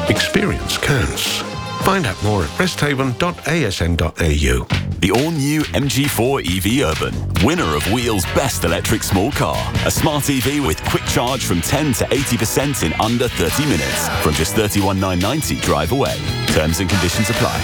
Experience counts. Find out more at resthaven.asn.au. The all-new MG4 EV Urban, winner of Wheel's best electric small car. A smart EV with quick charge from 10 to 80% in under 30 minutes. From just $31,990 drive away. Terms and conditions apply.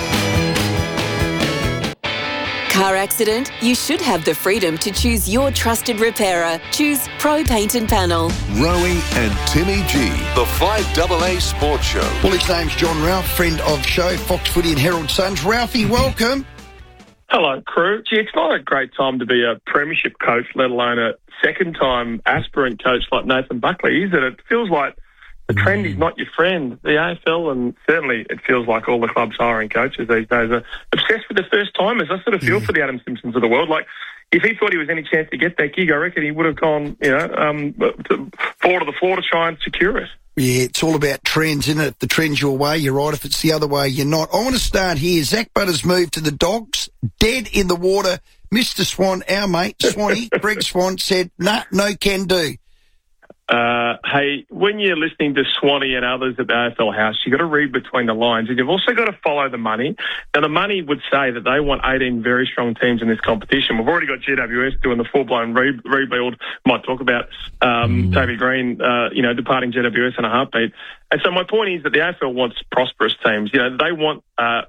Car accident? You should have the freedom to choose your trusted repairer. Choose Pro Paint and Panel. Rowie and Timmy G, the 5AA Sports Show. Well, his name's John Ralph, friend of show, Fox Footy and Herald Suns. Ralphie, welcome. Hello, crew. Gee, it's not a great time to be a premiership coach, let alone a second-time aspirant coach like Nathan Buckley, is it? It feels like the trend is not your friend. The AFL, and certainly it feels like all the clubs hiring coaches these days, are obsessed with the first-timers. I sort of feel for the Adam Simpsons of the world. Like, if he thought he was any chance to get that gig, I reckon he would have gone, fall to the floor to try and secure it. Yeah, it's all about trends, isn't it? If the trend's your way, you're right. If it's the other way, you're not. I want to start here. Zach Butters moved to the Dogs, dead in the water. Mr. Swan, our mate, Swanee, Greg Swan, said, no can do. Hey, when you're listening to Swanee and others at the AFL House, you've got to read between the lines, and you've also got to follow the money. Now, the money would say that they want 18 very strong teams in this competition. We've already got GWS doing the full-blown rebuild. Might talk about Toby Green, departing GWS in a heartbeat. And so my point is that the AFL wants prosperous teams. They want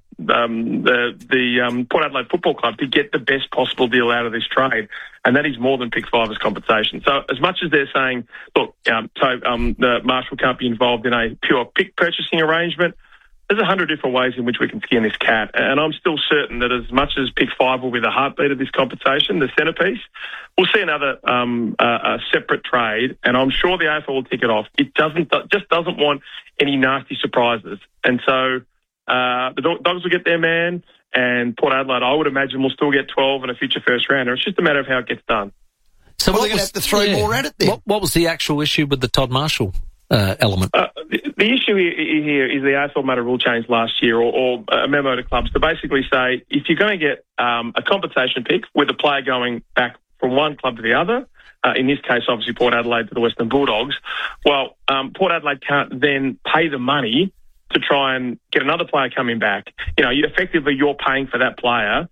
the Port Adelaide Football Club to get the best possible deal out of this trade, and that is more than pick five as compensation. So as much as they're saying, look, the Marshall can't be involved in a pure pick purchasing arrangement, there's 100 different ways in which we can skin this cat. And I'm still certain that as much as pick five will be the heartbeat of this compensation, the centrepiece, we'll see another a separate trade, and I'm sure the AFL will tick it off. It just doesn't want any nasty surprises. And so the Dogs will get their man, and Port Adelaide, I would imagine, will still get 12 and a future first rounder. It's just a matter of how it gets done. So they're going to have to throw more at it then. What was the actual issue with the Todd Marshall element? The issue here is the AFL made a rule change last year, or a memo to clubs to basically say, if you're going to get a compensation pick with a player going back from one club to the other, in this case, obviously Port Adelaide to the Western Bulldogs, well, Port Adelaide can't then pay the money to try and get another player coming back. You're paying for that player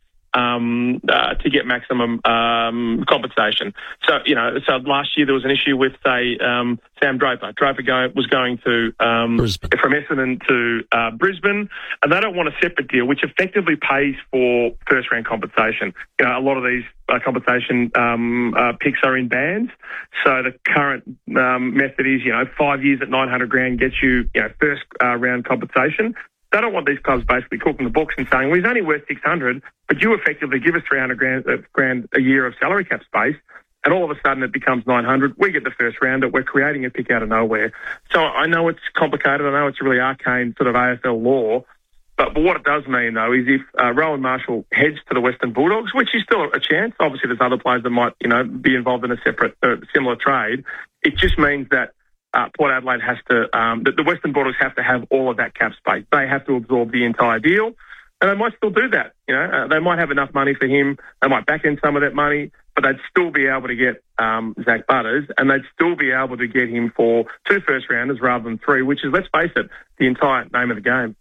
to get maximum compensation. So last year there was an issue with, say, Sam Draper. Draper was going to from Essendon to Brisbane, and they don't want a separate deal, which effectively pays for first-round compensation. A lot of these compensation picks are in bands. So the current method is, 5 years at $900,000 gets you, first round compensation. They don't want these clubs basically cooking the books and saying, well, he's only worth $600, but you effectively give us $300,000 a year of salary cap space, and all of a sudden it becomes $900. We get the first rounder. We're creating a pick out of nowhere. So I know it's complicated. I know it's a really arcane sort of AFL law, but what it does mean, though, is if Rowan Marshall heads to the Western Bulldogs, which is still a chance, obviously there's other players that might, be involved in a separate, similar trade, it just means that Port Adelaide has to, the Western Bulldogs have to have all of that cap space. They have to absorb the entire deal, and they might still do that. They might have enough money for him. They might back in some of that money, but they'd still be able to get Zach Butters, and they'd still be able to get him for 2 first-rounders rather than 3, which is, let's face it, the entire name of the game.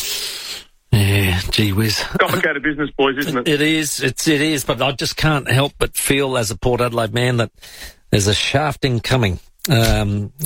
Yeah, gee whiz. Complicated business, boys, isn't it? It is, but I just can't help but feel as a Port Adelaide man that there's a shafting coming. Yeah.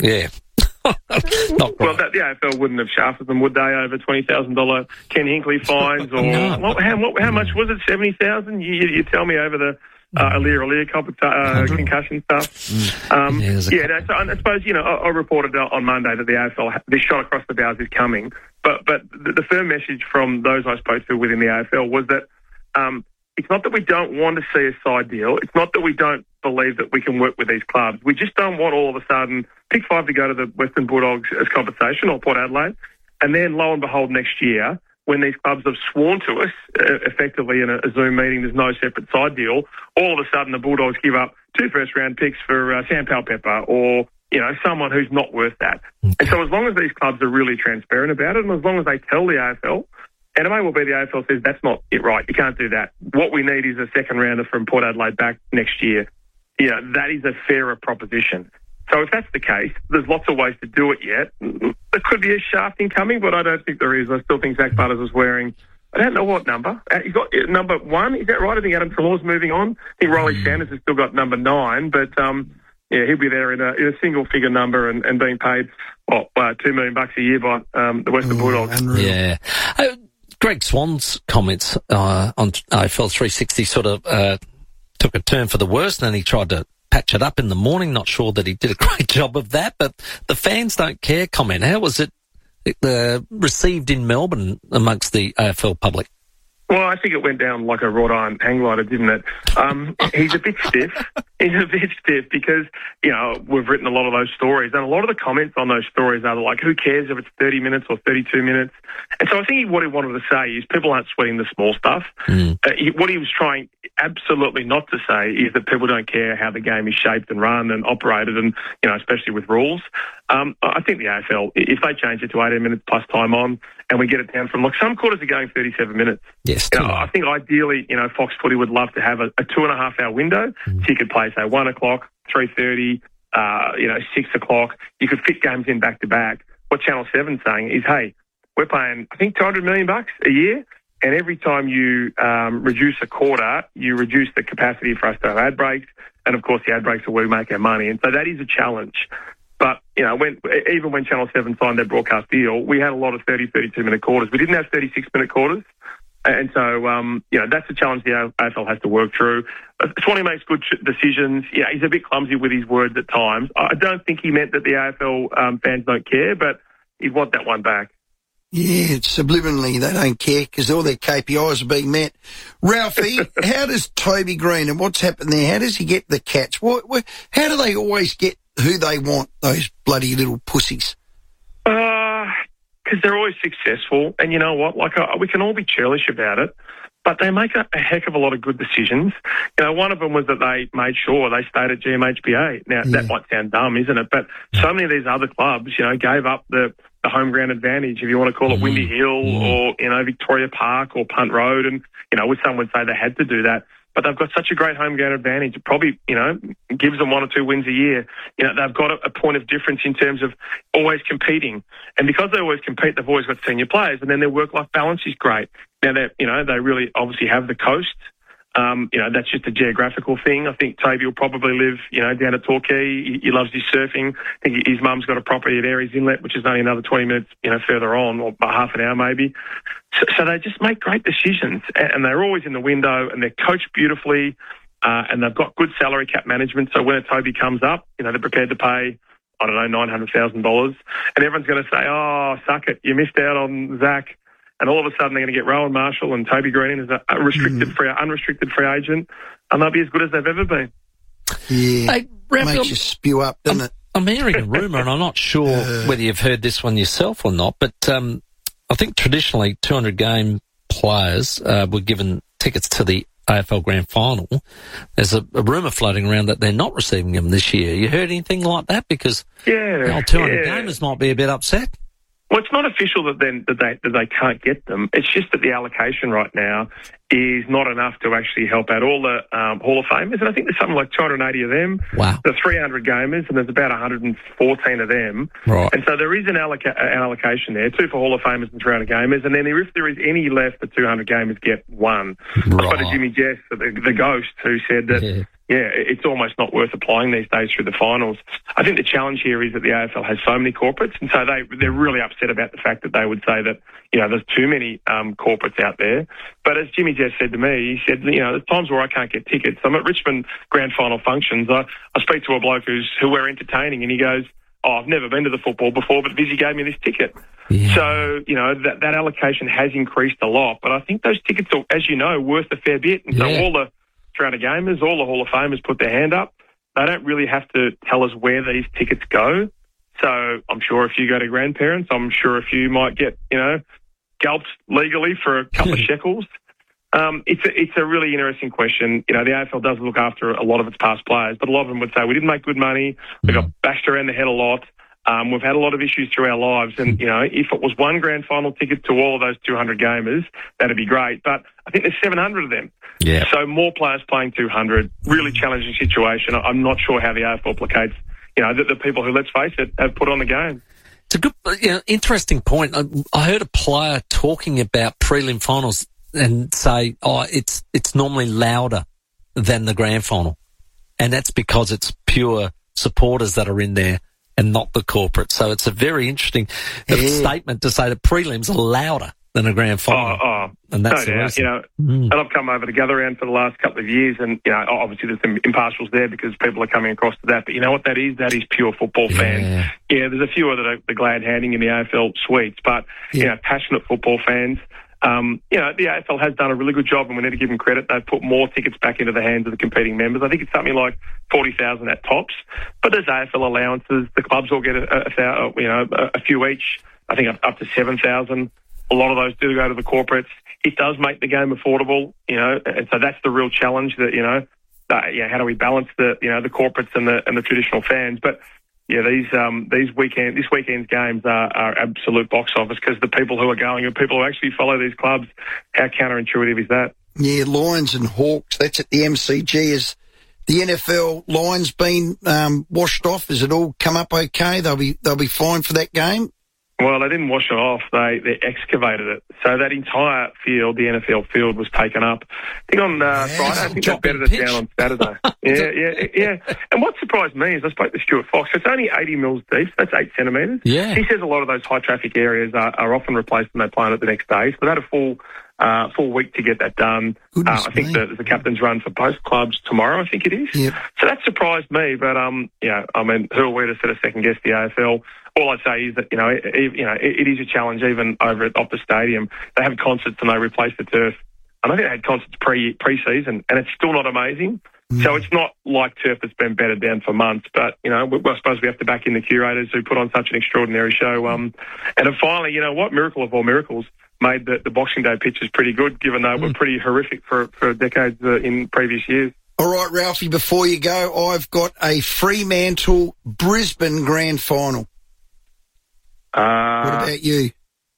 Not well, the AFL wouldn't have shafted them, would they, over $20,000 Ken Hinkley fines? Or no. How much was it? $70,000? You tell me over the Alir concussion stuff. So I suppose, I reported on Monday that the AFL, this shot across the bows is coming, but the firm message from those I spoke to within the AFL was that it's not that we don't want to see a side deal. It's not that we don't believe that we can work with these clubs. We just don't want all of a sudden pick 5 to go to the Western Bulldogs as compensation, or Port Adelaide, and then lo and behold next year, when these clubs have sworn to us, effectively in a Zoom meeting, there's no separate side deal, all of a sudden the Bulldogs give up 2 first-round picks for Sam Powell-Pepper or, someone who's not worth that. And so as long as these clubs are really transparent about it, and as long as they tell the AFL, and it may well be the AFL says that's not it, right, you can't do that. What we need is a second rounder from Port Adelaide back next year. That is a fairer proposition. So if that's the case, there's lots of ways to do it yet. There could be a shafting coming, but I don't think there is. I still think Zach Butters is wearing, I don't know what number. He's got number 1, is that right? I think Adam Treloar's moving on. I think Riley Sanders has still got number 9, but he'll be there in a single-figure number and being paid $2 million a year by the Western Bulldogs. Unreal. Yeah. Greg Swan's comments on AFL 360 sort of took a turn for the worse, and then he tried to patch it up in the morning. Not sure that he did a great job of that, but the fans don't care comment. How was it received in Melbourne amongst the AFL public? Well, I think it went down like a wrought iron hang glider, didn't it? He's a bit stiff. He's a bit stiff because, we've written a lot of those stories, and a lot of the comments on those stories are like, who cares if it's 30 minutes or 32 minutes? And so I think what he wanted to say is people aren't sweating the small stuff. What he was trying absolutely not to say is that people don't care how the game is shaped and run and operated, and, especially with rules. I think the AFL, if they change it to 18 minutes plus time on, and we get it down from, some quarters are going 37 minutes. Yes. I think ideally, Fox Footy would love to have a 2.5 hour window. So you could play, say, 1 o'clock, 3:30, 6 o'clock. You could fit games in back to back. What Channel 7's saying is, hey, we're paying, I think, $200 million a year. And every time you reduce a quarter, you reduce the capacity for us to have ad breaks. And, of course, the ad breaks are where we make our money. And so that is a challenge. But, even when Channel 7 signed their broadcast deal, we had a lot of 30, 32-minute quarters. We didn't have 36-minute quarters. And so, that's a challenge the AFL has to work through. Swanee makes good decisions. Yeah, he's a bit clumsy with his words at times. I don't think he meant that the AFL fans don't care, but he'd want that one back. Yeah, subliminally they don't care because all their KPIs are being met. Ralphie, how does Toby Green and what's happened there? How does he get the catch? How do they always get who they want, those bloody little pussies? Because they're always successful. And you know what? We can all be churlish about it, but they make a heck of a lot of good decisions. One of them was that they made sure they stayed at GMHBA. Now, that might sound dumb, isn't it? But so many of these other clubs, gave up the home ground advantage, if you want to call it Windy Hill or, Victoria Park or Punt Road. And, some would say they had to do that. But they've got such a great home ground advantage. It probably, gives them 1 or 2 wins a year. They've got a point of difference in terms of always competing. And because they always compete, they've always got senior players, and then their work-life balance is great. Now, they really obviously have the coast. That's just a geographical thing. I think Toby will probably live, down at Torquay. He loves his surfing. I think his mum's got a property at Aireys Inlet, which is only another 20 minutes, further on, or half an hour maybe. So they just make great decisions, and they're always in the window, and they're coached beautifully, and they've got good salary cap management. So when a Toby comes up, they're prepared to pay, I don't know, $900,000, and everyone's going to say, "Oh, suck it, you missed out on Zach." And all of a sudden, they're going to get Rowan Marshall and Toby Green as a unrestricted free agent, and they'll be as good as they've ever been. Yeah, hey, makes you spew up, doesn't it? I'm hearing a rumour, and I'm not sure whether you've heard this one yourself or not, but I think traditionally 200-game players were given tickets to the AFL Grand Final. There's a rumour floating around that they're not receiving them this year. You heard anything like that? Because the old 200 gamers might be a bit upset. Well, it's not official that they can't get them. It's just that the allocation right now is not enough to actually help out all the Hall of Famers. And I think there's something like 280 of them. Wow. The 300 gamers, and there's about 114 of them. Right. And so there is an allocation there, 2 for Hall of Famers and 300 gamers. And then if there is any left, the 200 gamers get 1. Right. I spoke to Jimmy Jess, the ghost, who said that, it's almost not worth applying these days through the finals. I think the challenge here is that the AFL has so many corporates, and so they're really upset about the fact that they would say that, there's too many corporates out there. But as Jimmy Jess said to me, he said, there's times where I can't get tickets. I'm at Richmond Grand Final functions. I speak to a bloke who we're entertaining, and he goes, "Oh, I've never been to the football before, but Vizzy gave me this ticket." Yeah. So, that allocation has increased a lot. But I think those tickets are, as you know, worth a fair bit. And so all the 300 gamers, all the Hall of Famers put their hand up. They don't really have to tell us where these tickets go. So I'm sure if you go to grandparents, I'm sure if you might get, gulped legally for a couple of shekels. It's a really interesting question. The AFL does look after a lot of its past players, but a lot of them would say we didn't make good money. We got bashed around the head a lot. We've had a lot of issues through our lives, and, if it was one grand final ticket to all of those 200 gamers, that'd be great. But I think there's 700 of them. Yeah. So more players playing 200, really challenging situation. I'm not sure how the AFL placates, the people who, let's face it, have put on the game. It's a good, interesting point. I heard a player talking about prelim finals and say, it's normally louder than the grand final. And that's because it's pure supporters that are in there and not the corporate. So it's a very interesting statement to say that prelims are louder than a grand final. And that's no doubt. And I've come over to Gather-Round for the last couple of years, and obviously there's some impartials there because people are coming across to that. But you know what that is? That is pure football fans. Yeah, there's a few that are the glad handing in the AFL suites, but passionate football fans. The AFL has done a really good job, and we need to give them credit. They've put more tickets back into the hands of the competing members. I think it's something like 40,000 at tops. But there's AFL allowances. The clubs all get a few each. I think up to 7,000. A lot of those do go to the corporates. It does make the game affordable, and so that's the real challenge. That how do we balance the corporates and the traditional fans? But this weekend's games are absolute box office because the people who are going are people who actually follow these clubs. How counterintuitive is that? Yeah, Lions and Hawks. That's at the MCG. Is the NFL Lions been washed off? Has it all come up okay? They'll be fine for that game. Well, they didn't wash it off. They excavated it. So that entire field, the NFL field, was taken up. I think on Friday. I think they bedded it down on Saturday. Yeah. And what surprised me is I spoke to Stuart Fox. It's only 80 mils deep. So that's 8 centimetres. Yeah. He says a lot of those high traffic areas are often replaced when they play on it the next day. So they had a full week to get that done. I think there's a captain's run for both clubs tomorrow, I think it is. Yep. So that surprised me. But, who are we to sort of second-guess the AFL? All I'd say is that, it is a challenge even over at Optus Stadium. They have concerts and they replace the turf. And I think they had concerts pre-season, and it's still not amazing. So it's not like turf that's been bedded down for months. But, I suppose we have to back in the curators who put on such an extraordinary show. And then finally, miracle of all miracles, made the Boxing Day pitches pretty good, given they were pretty horrific for decades in previous years. All right, Ralphie, before you go, I've got a Fremantle Brisbane grand final. What about you?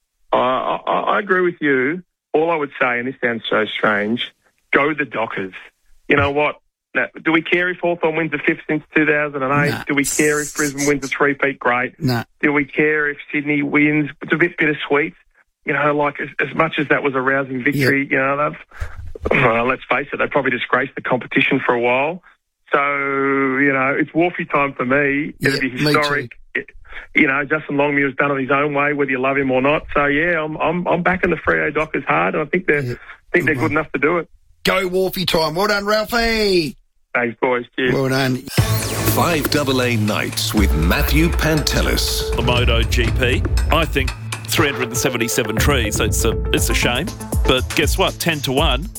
I agree with you. All I would say, and this sounds so strange, go the Dockers. You know what? Now, do we care if Hawthorn wins the 5th since 2008? Nah. Do we care if Brisbane wins a three-peat? Great. Nah. Do we care if Sydney wins? It's a bit bittersweet. As much as that was a rousing victory, let's face it, they probably disgraced the competition for a while. So, it's Wolfie time for me. It'll be historic. Justin Longmuir's done it his own way, whether you love him or not. So I'm backing the Freo Dockers hard, and I think they're good enough to do it. Go Wolfie time. Well done, Ralphie. Thanks, boys. Cheers. Well done. 5AA Nights with Matthew Pantelis. The MotoGP, I think 377 trees. It's a shame, but guess what? 10-1,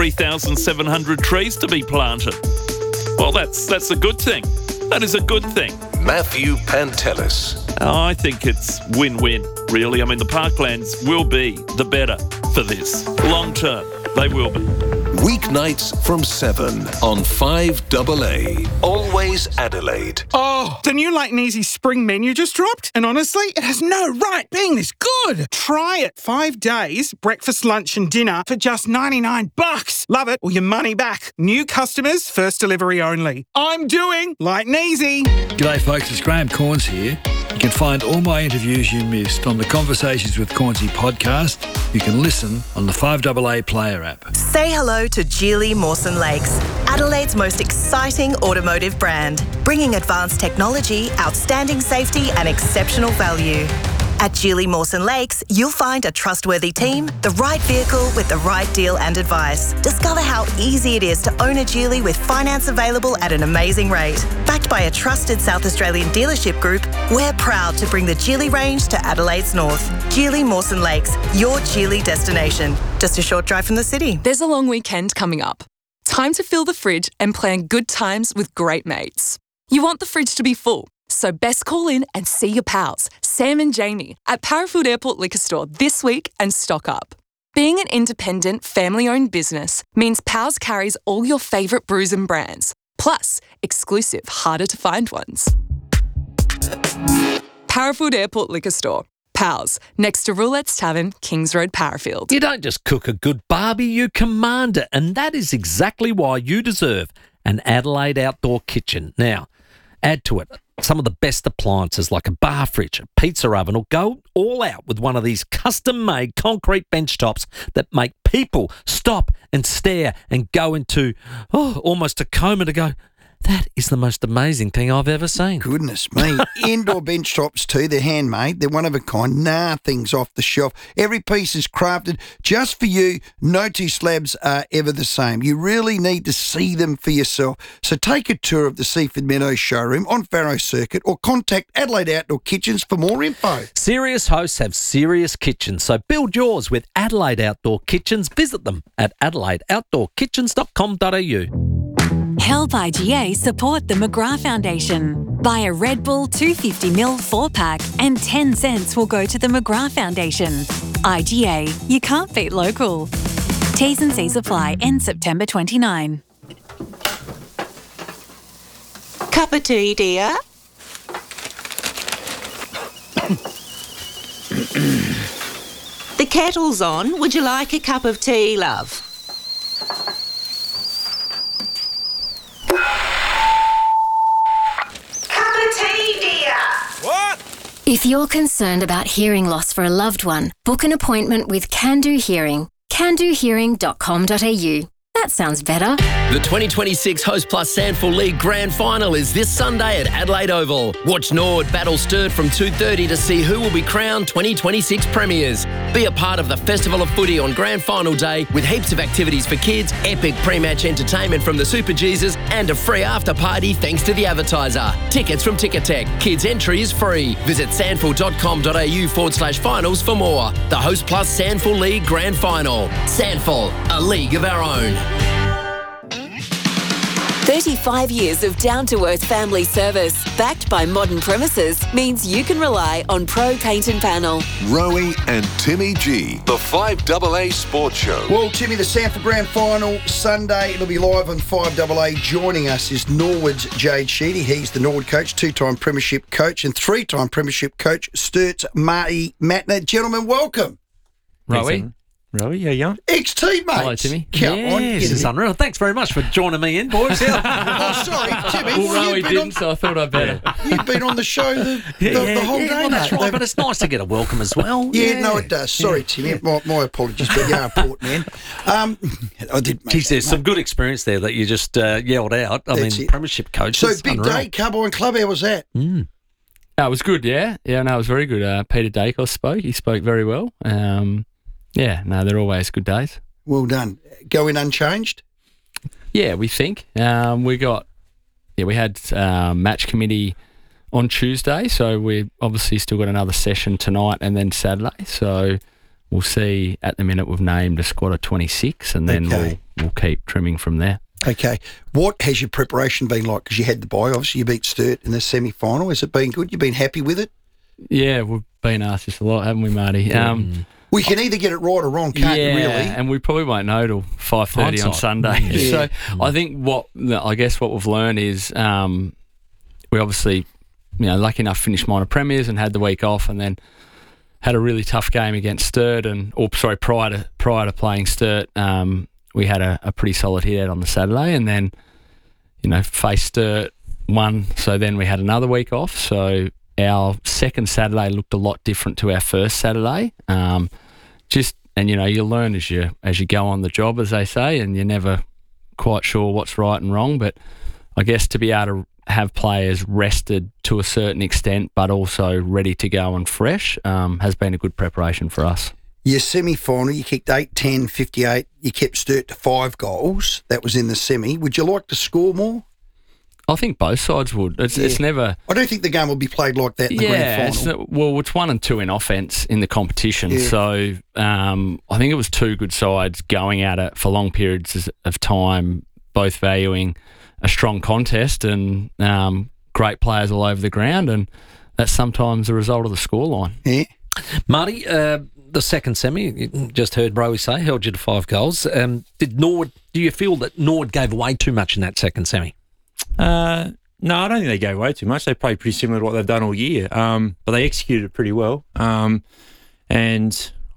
3,700 trees to be planted. Well, that's a good thing. That is a good thing. Matthew Pantelis. I think it's win-win, really. I mean, the parklands will be the better for this. Long term, they will be. Weeknights from 7 on 5AA. Always Adelaide. Oh, the new Light and Easy spring menu just dropped, and honestly, it has no right being this good. Try it. 5 days, breakfast, lunch and dinner for just $99. Love it or your money back. New customers, first delivery only. I'm doing Light and Easy. G'day folks, it's Graham Corns here. You can find all my interviews you missed on the Conversations with Cornsey podcast. You can listen on the 5AA Player app. Say hello to Geely Mawson Lakes, Adelaide's most exciting automotive brand, bringing advanced technology, outstanding safety and exceptional value. At Geely Mawson Lakes, you'll find a trustworthy team, the right vehicle with the right deal and advice. Discover how easy it is to own a Geely with finance available at an amazing rate. Backed by a trusted South Australian dealership group, we're proud to bring the Geely range to Adelaide's north. Geely Mawson Lakes, your Geely destination. Just a short drive from the city. There's a long weekend coming up. Time to fill the fridge and plan good times with great mates. You want the fridge to be full, so best call in and see your pals, Sam and Jamie, at Parafood Airport Liquor Store this week and stock up. Being an independent, family-owned business means Pals carries all your favourite brews and brands, plus exclusive, harder-to-find ones. Parafood Airport Liquor Store. Pals, next to Roulette's Tavern, Kings Road, Parafield. You don't just cook a good barbie, you command it, and that is exactly why you deserve an Adelaide outdoor kitchen. Now, Add to it some of the best appliances like a bar fridge, a pizza oven, or go all out with one of these custom-made concrete bench tops that make people stop and stare and go into almost a coma to go, that is the most amazing thing I've ever seen. Goodness me. Indoor bench tops too. They're handmade. They're one of a kind. Nothing's off the shelf. Every piece is crafted just for you. No two slabs are ever the same. You really need to see them for yourself. So take a tour of the Seaford Meadows showroom on Farrow Circuit or contact Adelaide Outdoor Kitchens for more info. Serious hosts have serious kitchens, so build yours with Adelaide Outdoor Kitchens. Visit them at adelaideoutdoorkitchens.com.au. Help IGA support the McGrath Foundation. Buy a Red Bull 250ml 4-pack and 10 cents will go to the McGrath Foundation. IGA, you can't beat local. T's and C's apply. End September 29. Cup of tea, dear? The kettle's on. Would you like a cup of tea, love? If you're concerned about hearing loss for a loved one, book an appointment with Can Do Hearing. candohearing.com.au. That sounds better. The 2026 Host Plus Sandful League Grand Final is this Sunday at Adelaide Oval. Watch Nord battle Sturt from 2:30 to see who will be crowned 2026 premiers. Be a part of the Festival of Footy on Grand Final Day with heaps of activities for kids, epic pre-match entertainment from the Super Jesus and a free after party thanks to the advertiser. Tickets from Ticketek. Kids entry is free. Visit sandful.com.au/finals for more. The Host Plus Sandful League Grand Final. Sandful, a league of our own. 35 years of down-to-earth family service, backed by modern premises, means you can rely on Pro Paint and Panel. Rowie and Timmy G, the 5AA Sports Show. Well, Timmy, the Sanford Grand Final Sunday. It'll be live on 5AA. Joining us is Norwood's Jade Sheedy. He's the Norwood coach, two-time premiership coach and three-time premiership coach, Sturt's Marty Matner. Gentlemen, welcome. Rowie, how you going? Ex-teammates. Hello, Timmy. Come on, This is unreal. Thanks very much for joining me in, boys. Oh, sorry, Timmy. Well, Rowie didn't, so I thought I'd better. You've been on the show the whole day, well, that's mate. right, but it's nice to get a welcome as well. Yeah, no, it does. Sorry, Timmy. My apologies, but you're important, man. I did make Geez, there's some good experience there that you just yelled out. I That's mean, it. premiership coach. So, big day, Carbine Club. How was that? It was good, yeah. Yeah, no, it was very good. Peter Dacos spoke. He spoke very well. Yeah, no, they're always good days. Well done. Go in unchanged? Yeah, we think. We had match committee on Tuesday, so we obviously still got another session tonight and then Saturday. So we'll see. At the minute, we've named a squad of 26, and then we'll keep trimming from there. Okay. What has your preparation been like? Because you had the bye, obviously you beat Sturt in the semi-final. Has it been good? You've been happy with it? Yeah, we've been asked this a lot, haven't we, Marty? We can either get it right or wrong, can't you, really? And we probably won't know till 5:30 on Sunday. Yeah. So I think what we've learned is we obviously, lucky enough finished minor premiers and had the week off, and then had a really tough game against Sturt, prior to playing Sturt, we had a pretty solid hit out on the Saturday, and then faced Sturt, won. So then we had another week off. So our second Saturday looked a lot different to our first Saturday. You learn as you go on the job, as they say, and you're never quite sure what's right and wrong. But I guess to be able to have players rested to a certain extent, but also ready to go and fresh, has been a good preparation for us. Your semi-final, you kicked 8-10, 58. You kept Sturt to 5 goals. That was in the semi. Would you like to score more? I think both sides would. It's never... I don't think the game will be played like that in the grand final. It's 1 and 2 in offence in the competition. Yeah. So I think it was two good sides going at it for long periods of time, both valuing a strong contest and great players all over the ground, and that's sometimes the result of the scoreline. Yeah. Marty, the second semi, you just heard Rowie say, held you to 5 goals. Do you feel that Nord gave away too much in that second semi? No, I don't think they gave away too much. They played pretty similar to what they've done all year, but they executed it pretty well. And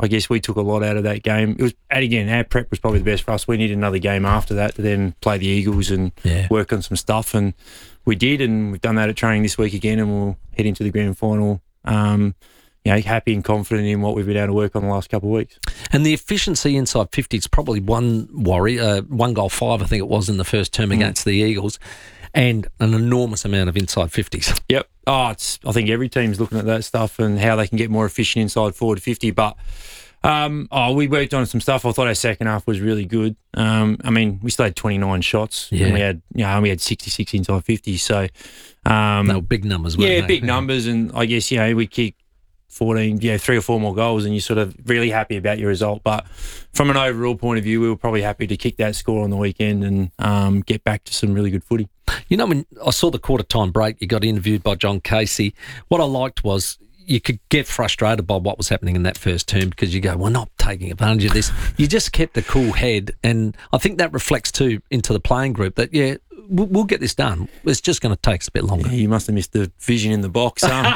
I guess we took a lot out of that game. It was, and again, our prep was probably the best for us. We needed another game after that to then play the Eagles and work on some stuff, and we did, and we've done that at training this week again, and we'll head into the grand final. Happy and confident in what we've been able to work on the last couple of weeks. And the efficiency inside 50 is probably one worry. 1 goal 5, I think it was, in the first term against the Eagles, and an enormous amount of inside 50s. Yep. I think every team's looking at that stuff and how they can get more efficient inside forward 50. But we worked on some stuff. I thought our second half was really good. We still had 29 shots. Yeah. And we had 66 inside 50. So they were big numbers, weren't they? Yeah, big numbers. And I guess we kicked 14, 3 or 4 more goals, and you're sort of really happy about your result. But from an overall point of view, we were probably happy to kick that score on the weekend and get back to some really good footy. You know, when I saw the quarter-time break, you got interviewed by John Casey. What I liked was you could get frustrated by what was happening in that first term because you go, we're not taking advantage of this. You just kept a cool head, and I think that reflects too into the playing group that, we'll get this done. It's just going to take us a bit longer. Yeah, you must have missed the vision in the box. I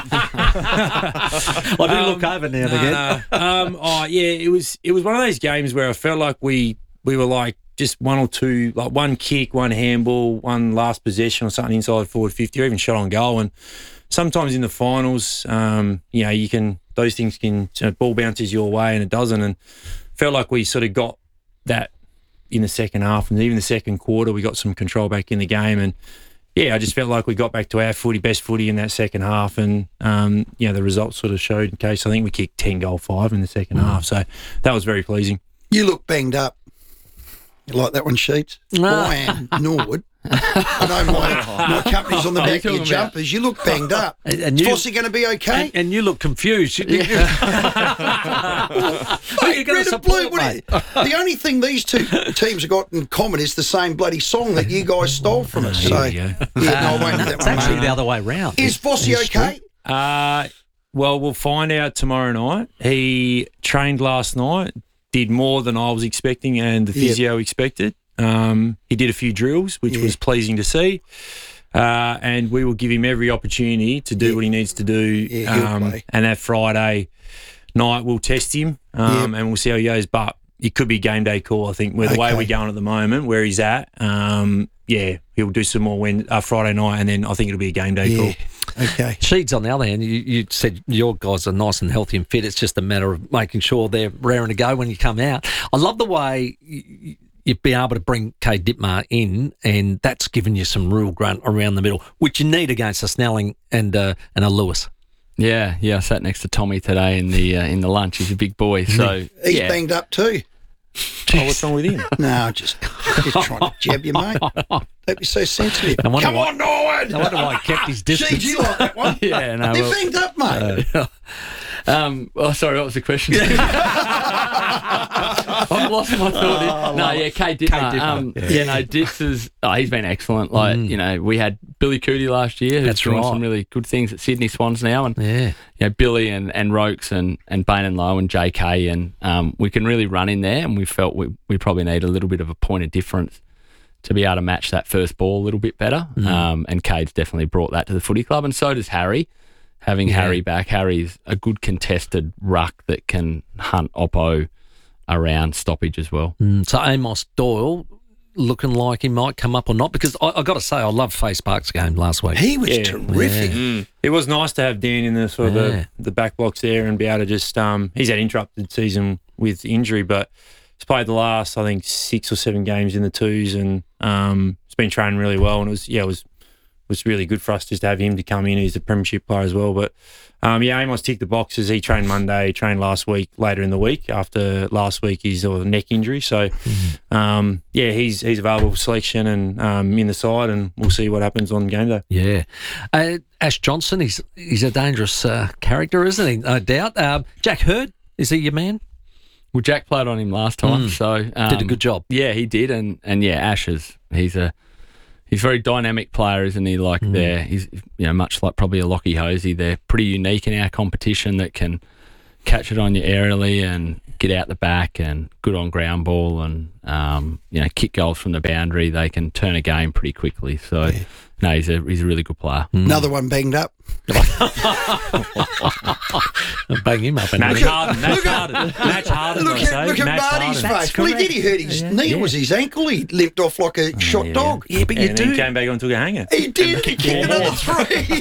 do look over now and again. It was one of those games where I felt like we were like just one or two, like one kick, one handball, one last possession or something inside forward 50 or even shot on goal. And sometimes in the finals, you can, those things can, ball bounces your way and it doesn't. And felt like we sort of got that in the second half, and even the second quarter we got some control back in the game, and I just felt like we got back to our best footy in that second half, and the results sort of showed. In case I think we kicked 10 goal 5 in the second half, so that was very pleasing. You look banged up. You like that one, Sheets? I am Norwood. I know my company's on the back of your jumpers. You look banged up. Is Fossey going to be okay? And you look confused. Red and blue. The only thing these two teams have got in common is the same bloody song that you guys stole from us. So, I won't do that. It's actually the other way round. Is Fossey okay? Well, we'll find out tomorrow night. He trained last night, did more than I was expecting and the physio expected. He did a few drills, which was pleasing to see. And we will give him every opportunity to do what he needs to do. And that Friday night we'll test him and we'll see how he goes. But it could be game day call, I think, where the way we're going at the moment, where he's at. He'll do some more Friday night, and then I think it'll be a game day call. Okay. Sheeds, on the other hand, you said your guys are nice and healthy and fit. It's just a matter of making sure they're raring to go when you come out. I love the way you've been able to bring Cade Dittmar in, and that's given you some real grunt around the middle, which you need against a Snelling and a Lewis. Yeah. I sat next to Tommy today in the lunch. He's a big boy, so he's banged up too. What's wrong with him? No, just trying to jab you, mate. Don't be so sensitive. Come on, Norwood! I wonder why he kept his distance. Gee, you like that one? Yeah, no. They're banged up, mate. Sorry, what was the question? I've lost my thought. Cade Dittmar. Dits is he's been excellent. We had Billy Cootie last year, who's doing some really good things at Sydney Swans now, and Billy and Rokes and Bain and Lowe and JK, and we can really run in there, and we felt we probably need a little bit of a point of difference to be able to match that first ball a little bit better. And Cade's definitely brought that to the footy club, and so does Harry. Having Harry back, Harry's a good contested ruck that can hunt Oppo around stoppage as well. So Amos Doyle looking like he might come up or not, because I got to say I loved Face Park's game last week. He was terrific. It was nice to have Dan in the sort of the back blocks there and be able to just he's had interrupted season with injury, but he's played the last, I think, 6 or 7 games in the twos, and it's been training really well, and it was really good for us just to have him to come in. He's a premiership player as well. But, Amos ticked the boxes. He trained Monday, trained last week, later in the week after last week his neck injury. So, he's available for selection and in the side, and we'll see what happens on game day. Yeah. Ash Johnson, he's a dangerous character, isn't he? No doubt. Jack Hurd, is he your man? Well, Jack played on him last time, so... did a good job. Yeah, he did. And Ash he's a very dynamic player, isn't he? He's much like probably a Lockie Hosey. They're pretty unique in our competition that can catch it on you aerially and get out the back and good on ground ball and, kick goals from the boundary, they can turn a game pretty quickly. So, no, he's a really good player. Another one banged up. Bang him up. Match Harden. Look at Marty's face. Well, he hurt his knee. It was his ankle. He limped off like a shot dog. Yeah, but you and do. He came back on and took a hanger. He did. He kicked another 3.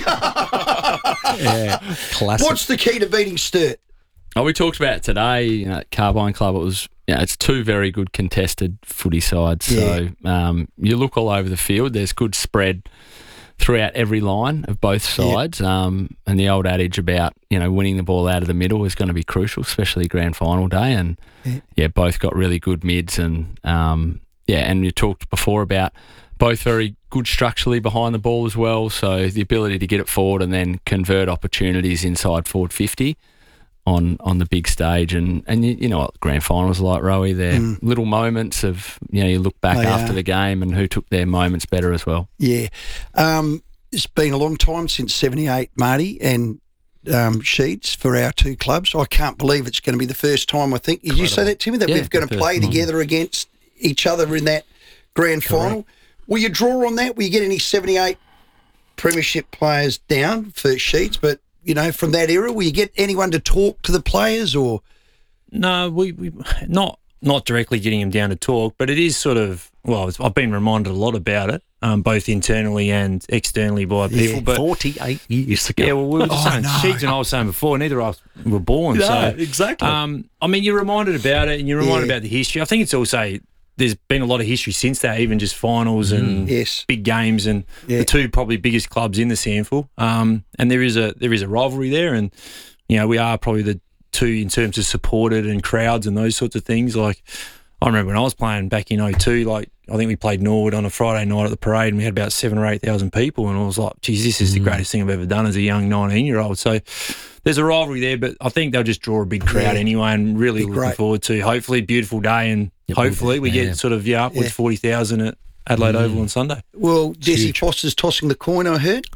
Classic. What's the key to beating Sturt? Oh, we talked about it today at Carbine Club. It was, it's two very good contested footy sides. Yeah. So you look all over the field. There's good spread throughout every line of both sides. And the old adage about, winning the ball out of the middle is going to be crucial, especially grand final day. And, both got really good mids. And, and you talked before about both very good structurally behind the ball as well. So the ability to get it forward and then convert opportunities inside forward 50 on the big stage. And you know what grand finals are like, Rowie. They're little moments of, you look back after the game and who took their moments better as well. Yeah. It's been a long time since 78, Marty, and Sheeds for our two clubs. I can't believe it's going to be the first time, I think. Did you say that, Timmy, that we're going to play together against each other in that grand final? Will you draw on that? Will you get any 78 premiership players down for Sheets? But, from that era, will you get anyone to talk to the players or? No, we not directly getting them down to talk, but it is sort of, I've been reminded a lot about it, both internally and externally by people. But 48 years ago. Yeah, well, we were just saying, Sheeds and I was saying before, neither of us were born. No, so exactly. You're reminded about it and you're reminded about the history. I think it's also, there's been a lot of history since that, even just finals and big games and the two probably biggest clubs in the SANFL. And there is a rivalry there, and we are probably the two in terms of supported and crowds and those sorts of things. Like I remember when I was playing back in 2002, I think we played Norwood on a Friday night at the parade and we had about 7,000 or 8,000 people, and I was like, geez, this is the greatest thing I've ever done as a young 19-year-old. So there's a rivalry there, but I think they'll just draw a big crowd anyway, and really looking forward to hopefully beautiful day, and hopefully we get sort of upwards 40,000 at Adelaide Oval on Sunday. Well, Desi Foster's tossing the coin, I heard.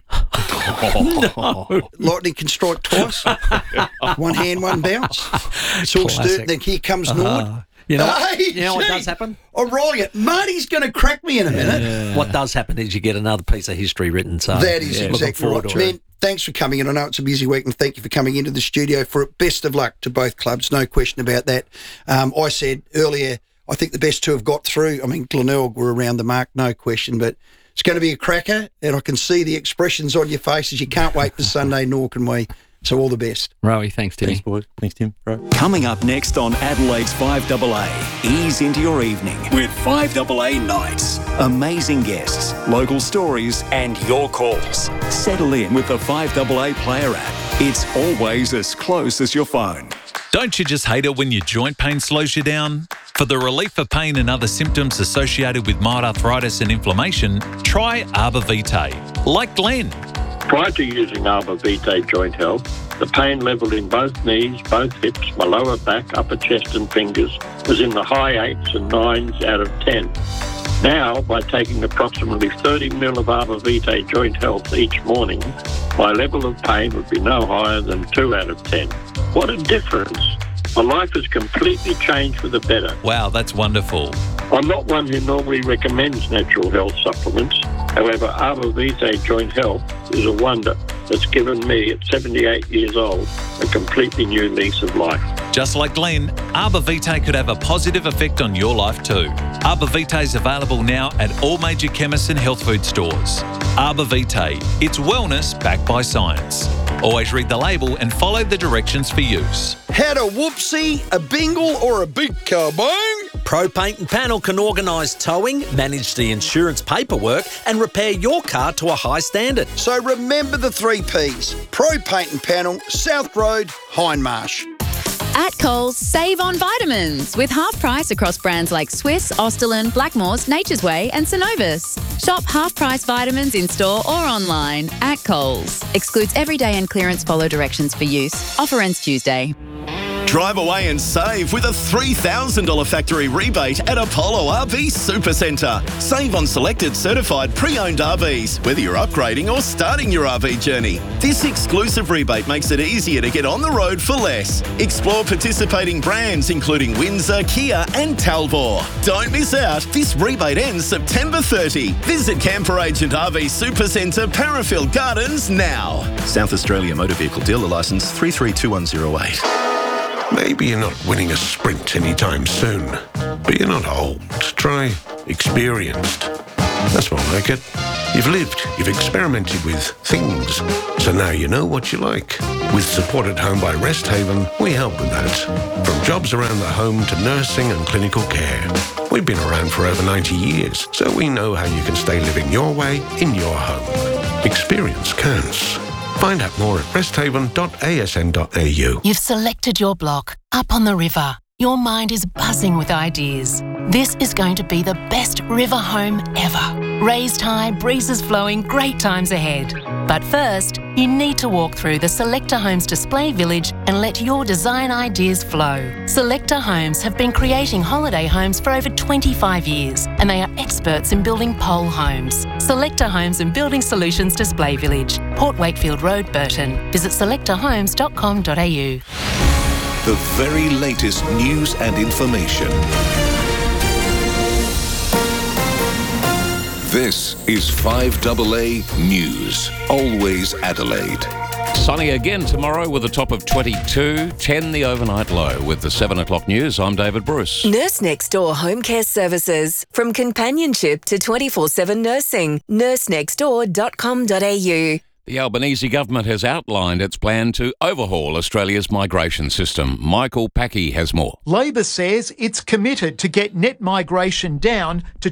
No. Lightning can strike twice. One hand, one bounce. It's all Sturt, then here comes Nord. You know what does happen? I'm rolling it. Marty's going to crack me in a minute. Yeah. What does happen is you get another piece of history written. So that is exactly right. Man, thanks for coming in. I know it's a busy week, and thank you for coming into the studio for it. Best of luck to both clubs, no question about that. I said earlier, I think the best two have got through. I mean, Glenelg were around the mark, no question, but it's going to be a cracker, and I can see the expressions on your faces. You can't wait for Sunday, nor can we. So all the best. Rowie, thanks, Timmy. Thanks, boys. Thanks, Tim. Right. Coming up next on Adelaide's 5AA, ease into your evening with 5AA Nights. Amazing guests, local stories, and your calls. Settle in with the 5AA Player app. It's always as close as your phone. Don't you just hate it when your joint pain slows you down? For the relief of pain and other symptoms associated with mild arthritis and inflammation, try Arbor Vitae. Like Glenn. Prior to using Arbor Vitae Joint Health, the pain level in both knees, both hips, my lower back, upper chest and fingers was in the high 8s and 9s out of 10. Now, by taking approximately 30 ml of Arbor Vitae Joint Health each morning, my level of pain would be no higher than 2 out of 10. What a difference. My life has completely changed for the better. Wow, that's wonderful. I'm not one who normally recommends natural health supplements. However, Arbor Vitae Joint Health is a wonder that's given me, at 78 years old, a completely new lease of life. Just like Glenn, Arbor Vitae could have a positive effect on your life too. Arbor Vitae is available now at all major chemists and health food stores. Arbor Vitae, it's wellness backed by science. Always read the label and follow the directions for use. Had a whoopsie, a bingle or a big kabong? Pro Paint and Panel can organise towing, manage the insurance paperwork and repair your car to a high standard. So remember the 3 Ps. Pro Paint and Panel, South Road, Hindmarsh. At Coles, save on vitamins with half price across brands like Swiss, Austerlin, Blackmores, Nature's Way and Synovus. Shop half price vitamins in store or online at Coles. Excludes everyday and clearance, follow directions for use. Offer ends Tuesday. Drive away and save with a $3,000 factory rebate at Apollo RV Supercentre. Save on selected certified pre-owned RVs, whether you're upgrading or starting your RV journey. This exclusive rebate makes it easier to get on the road for less. Explore participating brands including Windsor, Kia and Talbot. Don't miss out. This rebate ends September 30. Visit Camper Agent RV Supercentre, Parafield Gardens now. South Australia Motor Vehicle Dealer Licence 332108. Maybe you're not winning a sprint anytime soon, but you're not old. Try experienced. That's more like it. You've lived, you've experimented with things, so now you know what you like. With Support at Home by Rest Haven, we help with that. From jobs around the home to nursing and clinical care. We've been around for over 90 years, so we know how you can stay living your way in your home. Experience counts. Find out more at resthaven.asn.au. You've selected your block, up on the river. Your mind is buzzing with ideas. This is going to be the best river home ever. Raised high, breezes flowing, great times ahead. But first, you need to walk through the Selector Homes display village and let your design ideas flow. Selector Homes have been creating holiday homes for over 25 years, and they are experts in building pole homes. Selector Homes and Building Solutions Display Village, Port Wakefield Road, Burton. Visit selectorhomes.com.au. The very latest news and information. This is 5AA News. Always Adelaide. Sunny again tomorrow with a top of 22, 10 the overnight low. With the 7 o'clock news, I'm David Bruce. Nurse Next Door Home Care Services. From companionship to 24/7 nursing. nursenextdoor.com.au. The Albanese government has outlined its plan to overhaul Australia's migration system. Michael Packey has more. Labor says it's committed to get net migration down to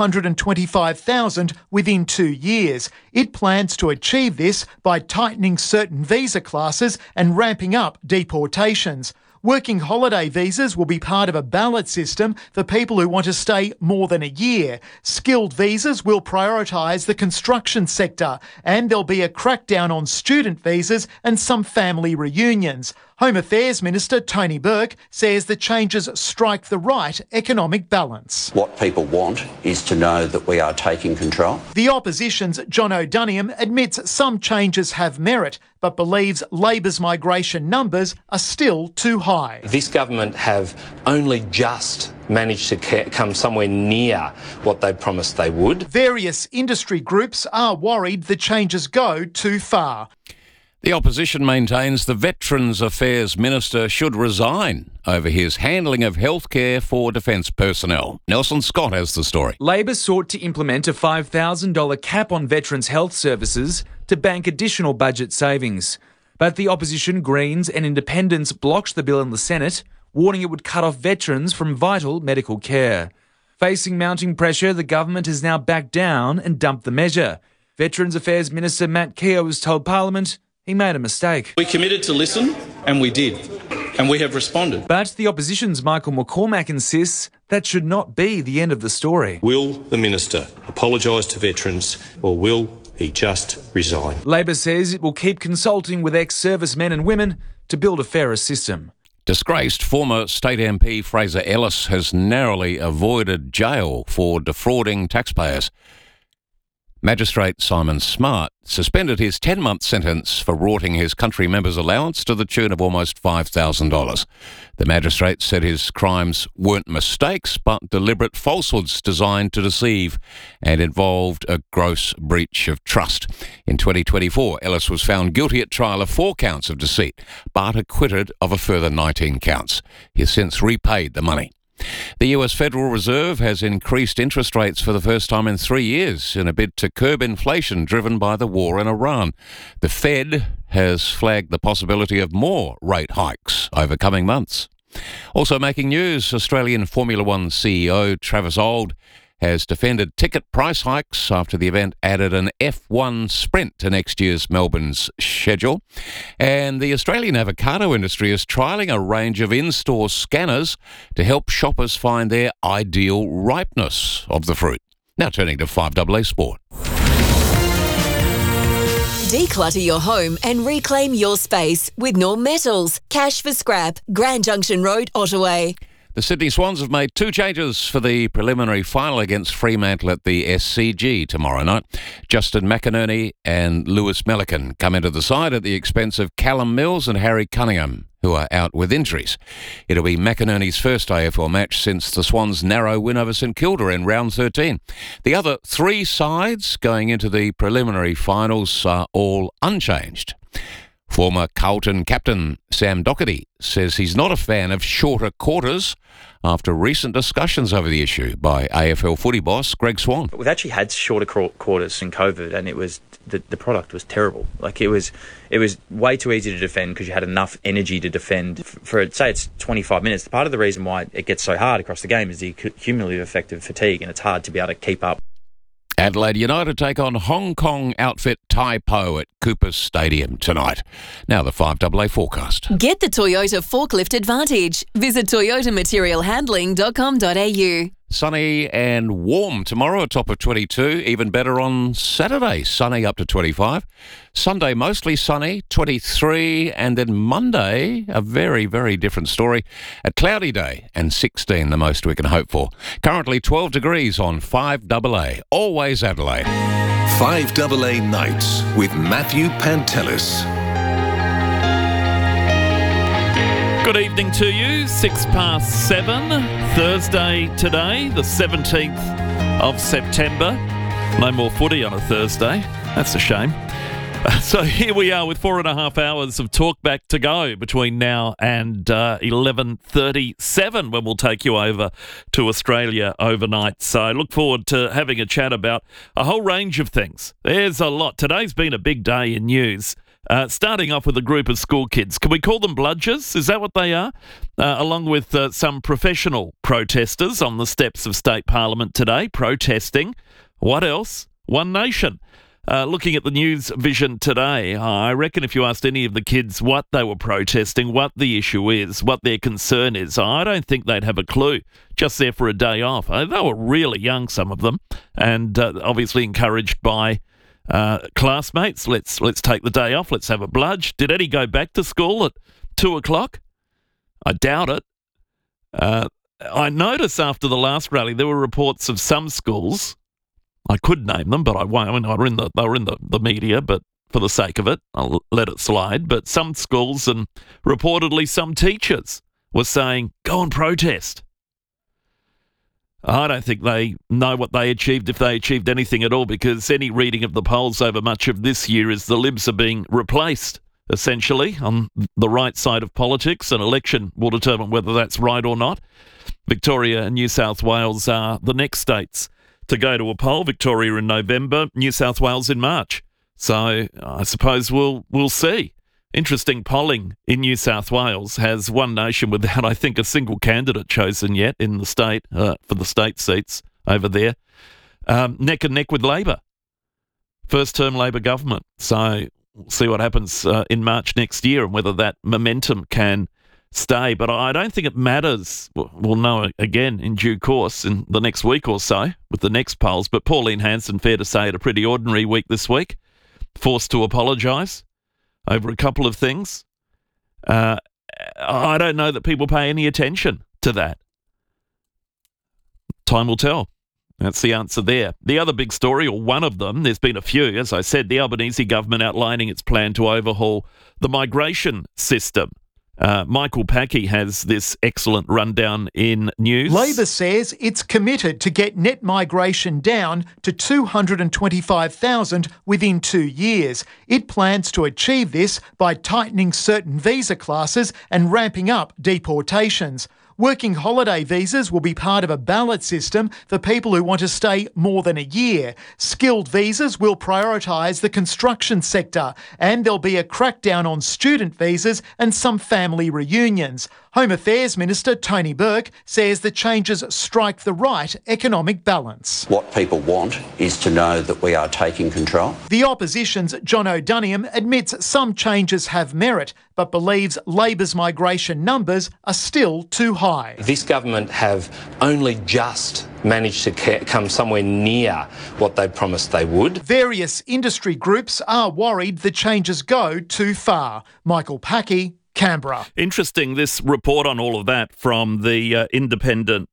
225,000 within 2 years. It plans to achieve this by tightening certain visa classes and ramping up deportations. Working holiday visas will be part of a ballot system for people who want to stay more than a year. Skilled visas will prioritise the construction sector, and there'll be a crackdown on student visas and some family reunions. Home Affairs Minister Tony Burke says the changes strike the right economic balance. What people want is to know that we are taking control. The opposition's John O'Doniam admits some changes have merit, but believes Labor's migration numbers are still too high. This government have only just managed to come somewhere near what they promised they would. Various industry groups are worried the changes go too far. The opposition maintains the Veterans Affairs Minister should resign over his handling of healthcare for defence personnel. Nelson Scott has the story. Labor sought to implement a $5,000 cap on veterans' health services to bank additional budget savings. But the opposition, Greens and Independents blocked the bill in the Senate, warning it would cut off veterans from vital medical care. Facing mounting pressure, the government has now backed down and dumped the measure. Veterans Affairs Minister Matt Keogh has told Parliament he made a mistake. We committed to listen, and we did, and we have responded. But the opposition's Michael McCormack insists that should not be the end of the story. Will the Minister apologise to veterans, or will he just resign? Labor says it will keep consulting with ex-servicemen and women to build a fairer system. Disgraced former State MP Fraser Ellis has narrowly avoided jail for defrauding taxpayers. Magistrate Simon Smart suspended his 10-month sentence for rorting his country member's allowance to the tune of almost $5,000. The magistrate said his crimes weren't mistakes but deliberate falsehoods designed to deceive and involved a gross breach of trust. In 2024, Ellis was found guilty at trial of 4 counts of deceit but acquitted of a further 19 counts. He has since repaid the money. The US Federal Reserve has increased interest rates for the first time in 3 years in a bid to curb inflation driven by the war in Iran. The Fed has flagged the possibility of more rate hikes over coming months. Also making news, Australian Formula One CEO Travis Auld has defended ticket price hikes after the event added an F1 sprint to next year's Melbourne's schedule. And the Australian avocado industry is trialling a range of in-store scanners to help shoppers find their ideal ripeness of the fruit. Now turning to 5AA Sport. Declutter your home and reclaim your space with Norm Metals. Cash for scrap. Grand Junction Road, Ottaway. The Sydney Swans have made 2 changes for the preliminary final against Fremantle at the SCG tomorrow night. Justin McInerney and Lewis Melican come into the side at the expense of Callum Mills and Harry Cunningham, who are out with injuries. It'll be McInerney's first AFL match since the Swans' narrow win over St Kilda in round 13. The other 3 sides going into the preliminary finals are all unchanged. Former Carlton captain Sam Doherty says he's not a fan of shorter quarters after recent discussions over the issue by AFL footy boss Greg Swan. We've actually had shorter quarters in COVID, and it was the product was terrible. Like it was way too easy to defend because you had enough energy to defend. For say it's 25 minutes. Part of the reason why it gets so hard across the game is the cumulative effect of fatigue, and it's hard to be able to keep up. Adelaide United take on Hong Kong outfit Tai Po at Coopers Stadium tonight. Now the 5AA forecast. Get the Toyota Forklift Advantage. Visit toyotamaterialhandling.com.au. Sunny and warm tomorrow, a top of 22. Even better on Saturday, sunny up to 25. Sunday, mostly sunny, 23. And then Monday, a very, very different story. A cloudy day and 16, the most we can hope for. Currently 12 degrees on 5AA. Always Adelaide. 5AA Nights with Matthew Pantelis. Good evening to you. 7:06, Thursday today, the 17th of September. No more footy on a Thursday. That's a shame. So here we are with 4.5 hours of talkback to go between now and 11:37 when we'll take you over to Australia overnight. So I look forward to having a chat about a whole range of things. There's a lot. Today's been a big day in news. Starting off with a group of school kids. Can we call them bludgers? Is that what they are? Along with some professional protesters on the steps of State Parliament today, protesting. What else? One Nation. Looking at the News Vision today, I reckon if you asked any of the kids what they were protesting, what the issue is, what their concern is, I don't think they'd have a clue. Just there for a day off. They were really young, some of them, and obviously encouraged by classmates. Let's take the day off. Let's have a bludge. Did Eddie go back to school at 2:00? I doubt it. I noticed after the last rally there were reports of some schools. I could name them, but I won't. I mean, they were in the media, but for the sake of it, I'll let it slide. But some schools and reportedly some teachers were saying, "Go and protest." I don't think they know what they achieved, if they achieved anything at all, because any reading of the polls over much of this year is the Libs are being replaced, essentially, on the right side of politics. An election will determine whether that's right or not. Victoria and New South Wales are the next states to go to a poll. Victoria in November, New South Wales in March. So I suppose we'll see. Interesting polling in New South Wales has One Nation without, I think, a single candidate chosen yet in the state for the state seats over there. Neck and neck with Labor. First-term Labor government. So we'll see what happens in March next year and whether that momentum can stay. But I don't think it matters. We'll know again in due course in the next week or so with the next polls. But Pauline Hanson, fair to say, had a pretty ordinary week this week. Forced to apologise over a couple of things. I don't know that people pay any attention to that. Time will tell. That's the answer there. The other big story, or one of them, there's been a few, as I said, the Albanese government outlining its plan to overhaul the migration system. Michael Packey has this excellent rundown in news. Labor says it's committed to get net migration down to 225,000 within 2 years. It plans to achieve this by tightening certain visa classes and ramping up deportations. Working holiday visas will be part of a ballot system for people who want to stay more than a year. Skilled visas will prioritise the construction sector, and there'll be a crackdown on student visas and some family reunions. Home Affairs Minister Tony Burke says the changes strike the right economic balance. What people want is to know that we are taking control. The opposition's John O'Doniam admits some changes have merit, but believes Labor's migration numbers are still too high. This government have only just managed to come somewhere near what they promised they would. Various industry groups are worried the changes go too far. Michael Packey, Canberra. Interesting, this report on all of that from the independent,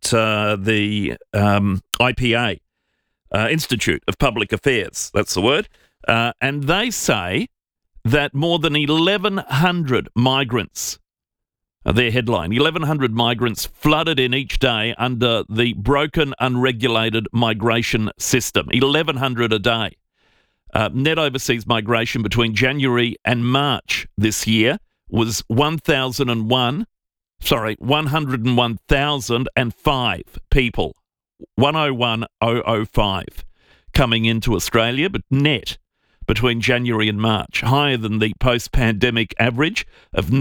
IPA, Institute of Public Affairs, that's the word, and they say that more than 1,100 migrants, their headline, 1,100 migrants flooded in each day under the broken, unregulated migration system. 1,100 a day. Net overseas migration between January and March this year was 101,005 people, 101,005 coming into Australia, but net between January and March, higher than the post-pandemic average of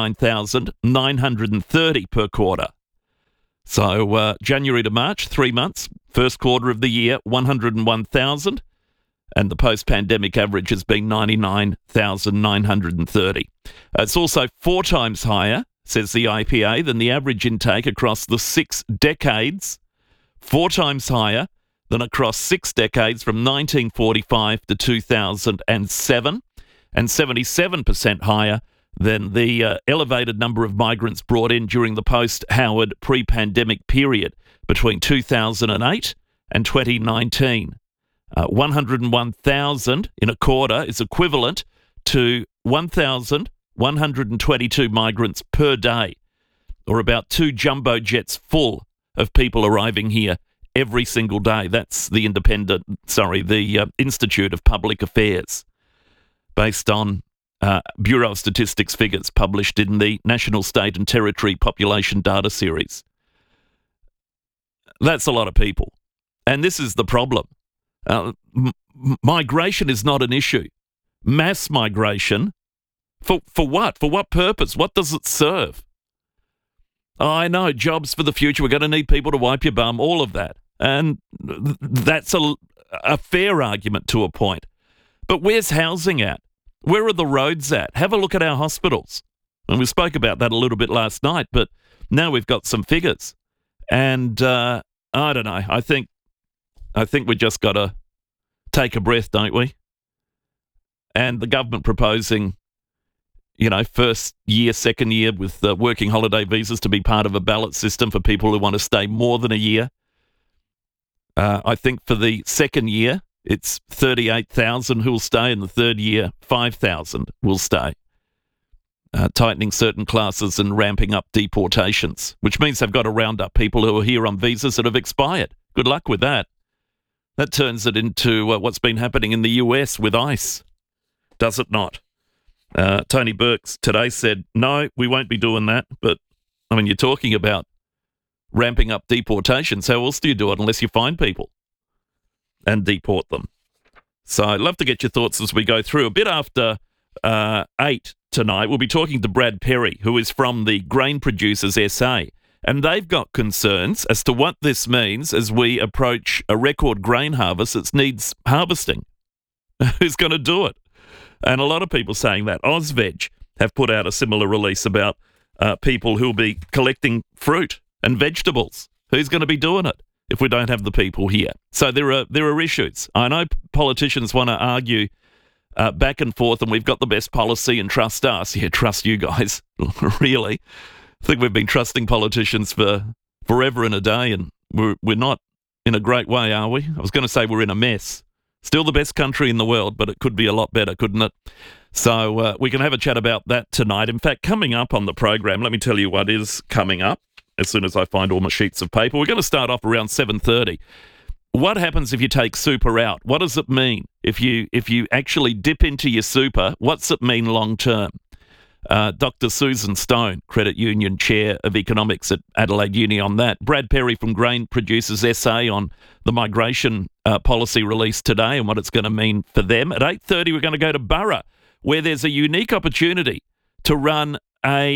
99,930 per quarter. So January to March, 3 months, first quarter of the year, 101,000, and the post-pandemic average has been 99,930. It's also 4 times higher, says the IPA, than the average intake across the 6 decades, 4 times higher than across 6 decades from 1945 to 2007, and 77% higher than the elevated number of migrants brought in during the post-Howard pre-pandemic period between 2008 and 2019. 101,000 in a quarter is equivalent to 1,122 migrants per day, or about 2 jumbo jets full of people arriving here every single day. That's the Institute of Public Affairs, based on Bureau of Statistics figures published in the National State and Territory Population Data Series. That's a lot of people. And this is the problem. Migration is not an issue. Mass migration, for what? For what purpose? What does it serve? I know, jobs for the future, we're going to need people to wipe your bum, all of that. And that's a fair argument to a point. But where's housing at? Where are the roads at? Have a look at our hospitals. And we spoke about that a little bit last night, but now we've got some figures. And I don't know, I think we just got to take a breath, don't we? And the government proposing, first year, second year with working holiday visas to be part of a ballot system for people who want to stay more than a year. I think for the second year, it's 38,000 who will stay, and the third year, 5,000 will stay. Tightening certain classes and ramping up deportations, which means they've got to round up people who are here on visas that have expired. Good luck with that. That turns it into what's been happening in the US with ICE, does it not? Tony Burke today said, no, we won't be doing that. But, you're talking about ramping up deportations. How else do you do it unless you find people and deport them? So I'd love to get your thoughts as we go through. A bit after 8 tonight, we'll be talking to Brad Perry, who is from the Grain Producers SA. And they've got concerns as to what this means as we approach a record grain harvest that needs harvesting. Who's going to do it? And a lot of people saying that. Ozveg have put out a similar release about people who'll be collecting fruit and vegetables. Who's going to be doing it if we don't have the people here? So there are issues. I know politicians want to argue back and forth, and we've got the best policy and trust us. Yeah, trust you guys, really. I think we've been trusting politicians for forever and a day, and we're not in a great way, are we? I was going to say we're in a mess. Still the best country in the world, but it could be a lot better, couldn't it? So we can have a chat about that tonight. In fact, coming up on the program, let me tell you what is coming up as soon as I find all my sheets of paper. We're going to start off around 7:30. What happens if you take super out? What does it mean? If you actually dip into your super, what's it mean long term? Dr. Susan Stone, Credit Union Chair of Economics at Adelaide Uni on that. Brad Perry from Grain Producers SA on the migration policy release today and what it's going to mean for them. At 8:30, we're going to go to Burra, where there's a unique opportunity to run a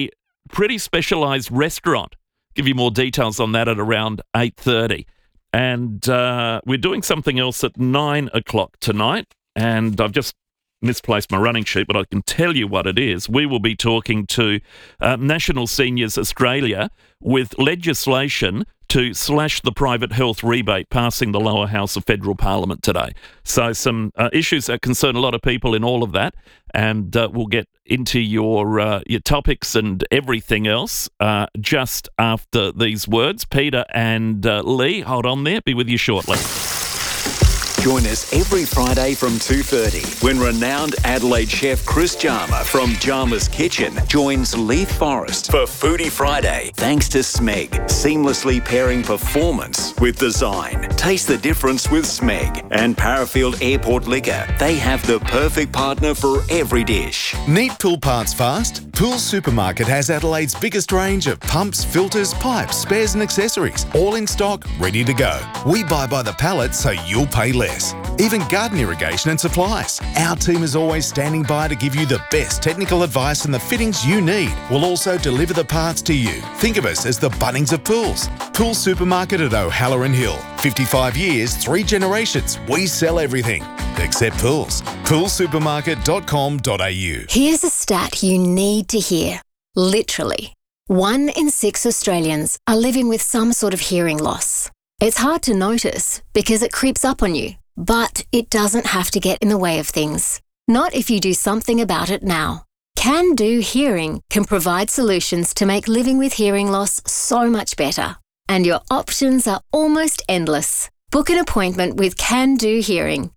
pretty specialised restaurant. Give you more details on that at around 8:30. And we're doing something else at 9 o'clock tonight. And I've just misplaced my running sheet, but I can tell you what it is. We will be talking to National Seniors Australia with legislation to slash the private health rebate passing the lower house of federal parliament today. So some issues that concern a lot of people in all of that, and we'll get into your topics and everything else just after these words. Peter and Lee, hold on there. Be with you shortly. Join us every Friday from 2:30 when renowned Adelaide chef Chris Jarma from Jarma's Kitchen joins Leith Forrest for Foodie Friday. Thanks to Smeg, seamlessly pairing performance with design. Taste the difference with Smeg and Parafield Airport Liquor. They have the perfect partner for every dish. Need pool parts fast? Pool Supermarket has Adelaide's biggest range of pumps, filters, pipes, spares and accessories, all in stock, ready to go. We buy by the pallet so you'll pay less. Even garden irrigation and supplies. Our team is always standing by to give you the best technical advice and the fittings you need. We'll also deliver the parts to you. Think of us as the Bunnings of pools. Pool Supermarket at O'Halloran Hill. 55 years, 3 generations. We sell everything except pools. Poolsupermarket.com.au. Here's a stat you need to hear. Literally, 1 in 6 Australians are living with some sort of hearing loss. It's hard to notice because it creeps up on you, but it doesn't have to get in the way of things. Not if you do something about it now. Can Do Hearing can provide solutions to make living with hearing loss so much better. And your options are almost endless. Book an appointment with Can Do Hearing.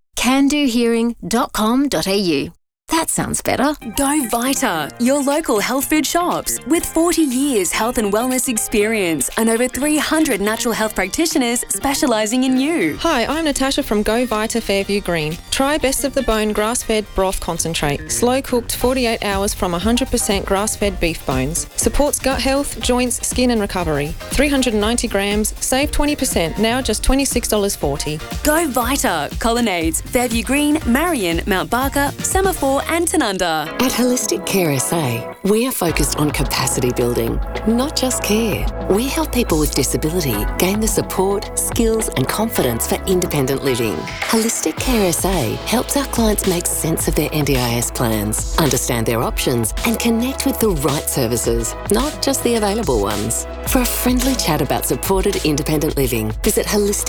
candohearing.com.au. That sounds better. Go Vita, your local health food shops. With 40 years health and wellness experience and over 300 natural health practitioners specialising in you. Hi, I'm Natasha from Go Vita Fairview Green. Try Best of the Bone grass-fed broth concentrate. Slow-cooked 48 hours from 100% grass-fed beef bones. Supports gut health, joints, skin and recovery. 390 grams, save 20%, now just $26.40. Go Vita, Colonnades, Fairview Green, Marion, Mount Barker, Semaphore and Tanunda. At Holistic Care SA, we are focused on capacity building, not just care. We help people with disability gain the support, skills and confidence for independent living. Holistic Care SA helps our clients make sense of their NDIS plans, understand their options and connect with the right services, not just the available ones. For a friendly chat about supported independent living, visit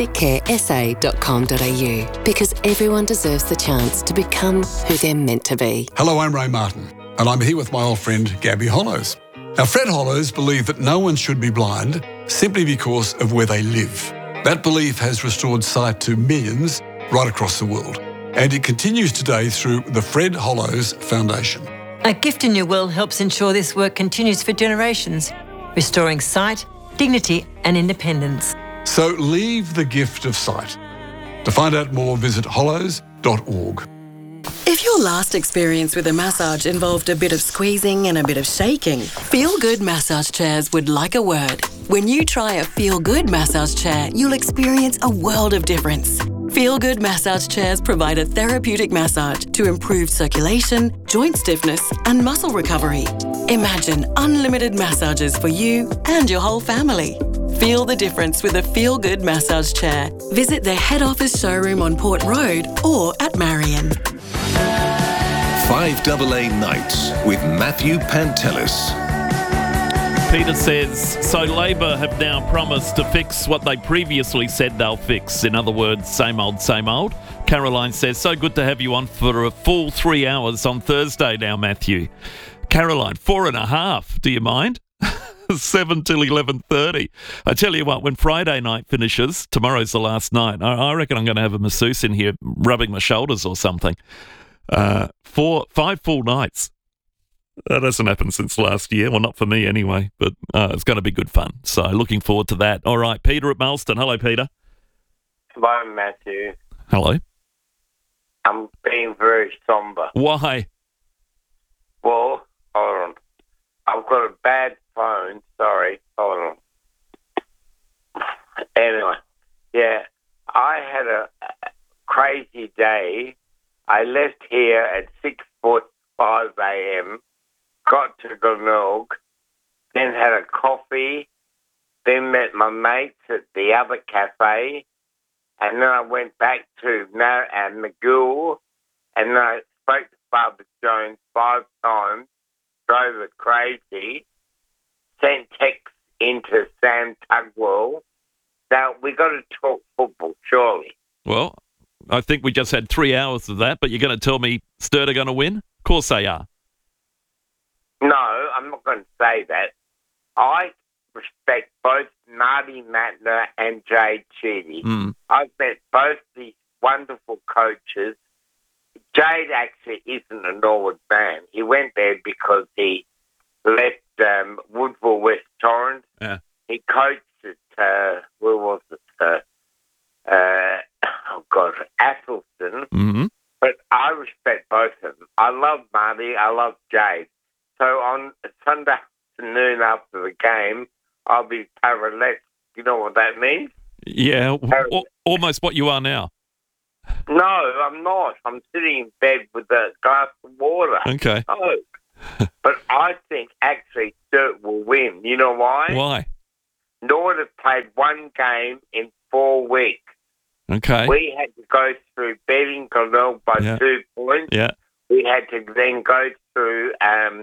holisticcaresa.com.au because everyone deserves the chance to become who they're meant to be. Hello, I'm Ray Martin, and I'm here with my old friend Gabby Hollows. Now, Fred Hollows believe that no one should be blind simply because of where they live. That belief has restored sight to millions right across the world, and it continues today through the Fred Hollows Foundation. A Gift in Your Will helps ensure this work continues for generations, restoring sight, dignity and independence. So leave the gift of sight. To find out more, visit hollows.org. If your last experience with a massage involved a bit of squeezing and a bit of shaking, Feel Good Massage Chairs would like a word. When you try a Feel Good massage chair, you'll experience a world of difference. Feel Good Massage Chairs provide a therapeutic massage to improve circulation, joint stiffness and muscle recovery. Imagine unlimited massages for you and your whole family. Feel the difference with a Feel Good massage chair. Visit their head office showroom on Port Road or at Marion. 5AA Nights with Matthew Pantelis. Peter says, so Labor have now promised to fix what they previously said they'll fix. In other words, same old, same old. Caroline says, so good to have you on for a full 3 hours on Thursday now, Matthew. Caroline, 4.5. Do you mind? 7 till 11:30. I tell you what, when Friday night finishes, tomorrow's the last night, I reckon I'm going to have a masseuse in here rubbing my shoulders or something. 5 full nights. That hasn't happened since last year. Well, not for me anyway, but it's going to be good fun. So looking forward to that. All right, Peter at Marston. Hello, Peter. Hello, Matthew. Hello. I'm being very somber. Why? Well, hold on. I've got a bad phone. Sorry. Hold on. Anyway, yeah, I had a crazy day. I left here at 6:45 a.m., got to Glenelg, then had a coffee, then met my mates at the other cafe, and then I went back to McGill, and then I spoke to Father Jones 5 times, drove her crazy, sent texts into Sam Tugwell. Now, we got to talk football, surely. Well, I think we just had 3 hours of that, but you're going to tell me Sturt are going to win? Of course they are. No, I'm not going to say that. I respect both Marty Mattner and Jade Cheedy. I've met both these wonderful coaches. Jade actually isn't a Norwood fan. He went there because he left Woodville West Torrens. Yeah. He coached at, where was it? Athelstone. Mm-hmm. But I respect both of them. I love Marty. I love Jade. So on Sunday afternoon after the game, I'll be paralyzed. You know what that means? Yeah, almost what you are now. No, I'm not. I'm sitting in bed with a glass of water. Okay. Oh. But I think actually Sturt will win. You know why? Why? Norwood have played one game in 4 weeks. Okay. We had to go through beating Glenelg by 2 points. Yeah. We had to then go through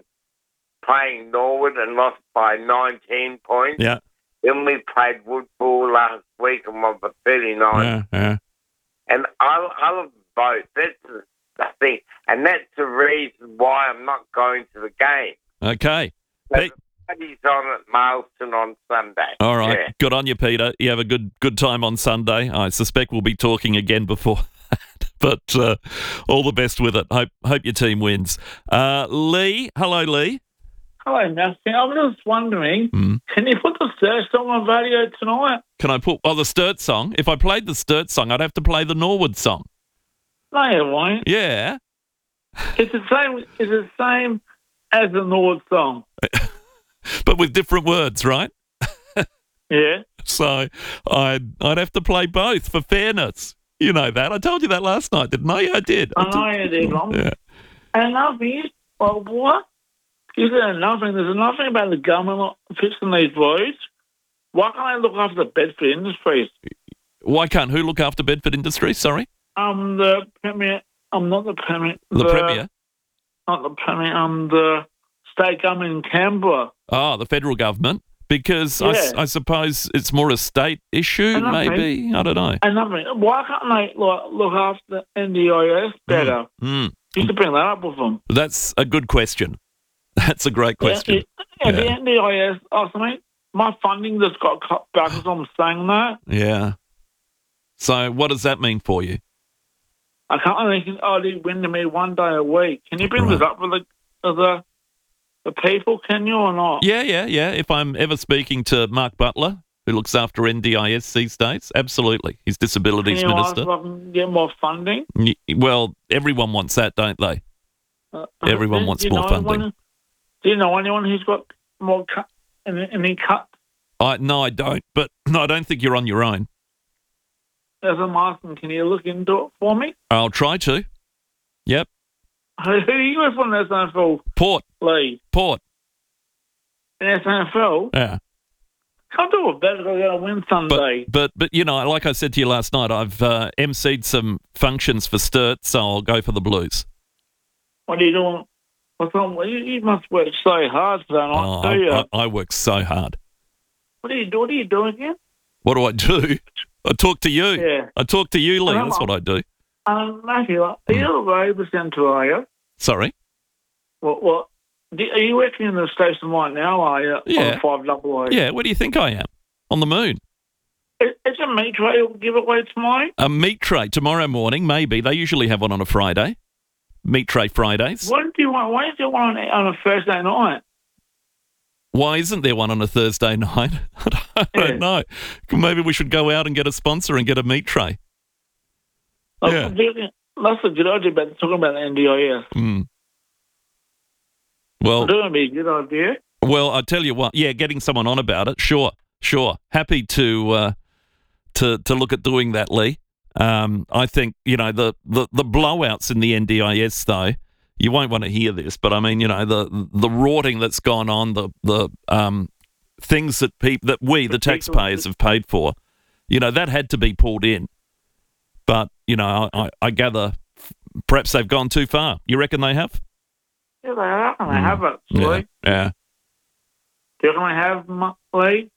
playing Norwood and lost by 19 points. Yeah. Then we played Woodville last week and won by 39. Yeah. And I love both. That's the thing. And that's the reason why I'm not going to the game. Okay. So He's on at Mailstone on Sunday. All right. Yeah. Good on you, Peter. You have a good time on Sunday. I suspect we'll be talking again before that. But all the best with it. Hope your team wins. Lee. Hello, Lee. Hello, Matthew. I was just wondering, can you put the Sturt song on radio tonight? Can I put the Sturt song? If I played the Sturt song, I'd have to play the Norwood song. No, you won't. Yeah. It's the same as the Norwood song. But with different words, right? Yeah. So I'd have to play both for fairness. You know that. I told you that last night, didn't I? I did. I know you did, Mum. Yeah. And nothing is, well, what? Is there nothing? There's nothing about the government fixing these roads. Why can't they look after the Bedford Industries? Why can't who look after Bedford Industries? Sorry? The Premier. I'm not the Premier. The Premier? Not the Premier. The state government in Canberra. Oh, the federal government? Because I suppose it's more a state issue, maybe? I don't know. And nothing. Why can't they look after the NDIS better? You should bring that up with them. That's a good question. That's a great question. The NDIS, my funding just got cut back as I'm saying that. Yeah. So what does that mean for you? I can't only only win to me one day a week. Can you bring this up with the people, can you, or not? Yeah. If I'm ever speaking to Mark Butler, who looks after NDIS these days, absolutely. He's Disabilities Minister. Ask if I can get more funding? Well, everyone wants that, don't they? Everyone wants more funding. Do you know anyone who's got more any cut? No, I don't. But no, I don't think you're on your own. As I'm asking, can you look into it for me? I'll try to. Yep. Who are you with on the SNFL? Port. Lee. Port. In SNFL? Yeah. Can't do it better. They're going to win Sunday. But you know, like I said to you last night, I've emceed some functions for Sturt, so I'll go for the Blues. What are you doing? You must work so hard for that night, do you? I work so hard. What are you doing again? What do I do? I talk to you. Yeah. I talk to you, Lee. That's what I do. Matthew, are you a radio presenter, are you? Sorry? What? Are you working in the station right now, are you? Yeah. On 5AA? Yeah, where do you think I am? On the moon. Is a meat tray giveaway tomorrow? A meat tray tomorrow morning, maybe. They usually have one on a Friday. Meat tray Fridays. Why is there one on a Thursday night? Why isn't there one on a Thursday night? I don't know. Maybe we should go out and get a sponsor and get a meat tray. That's a good idea about talking about the NDIS. Well, that would be a good idea. Well, I tell you what, getting someone on about it, sure. Happy to look at doing that, Lee. I think, the blowouts in the NDIS, though, you won't want to hear this, but I mean, the rorting that's gone on, the things that we, the taxpayers, have paid for, that had to be pulled in. But, I gather perhaps they've gone too far. You reckon they have? Yeah, they are. They have actually. Yeah. Do you reckon they have, Lee?